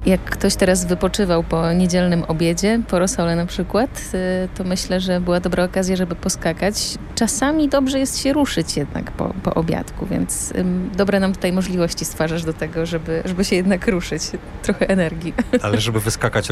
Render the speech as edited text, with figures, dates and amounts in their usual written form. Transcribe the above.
Jak ktoś teraz wypoczywał po niedzielnym obiedzie, po rosole na przykład, to myślę, że była dobra okazja, żeby poskakać. Czasami dobrze jest się ruszyć jednak po obiadku, więc dobre nam tutaj możliwości stwarzasz do tego, żeby się jednak ruszyć. Trochę energii. Ale żeby wyskakać